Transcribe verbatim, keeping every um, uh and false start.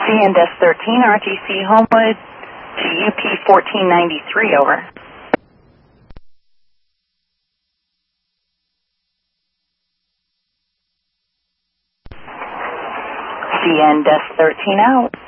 C N Desk thirteen, R T C Homewood to U P fourteen ninety-three, over. C N Desk thirteen out.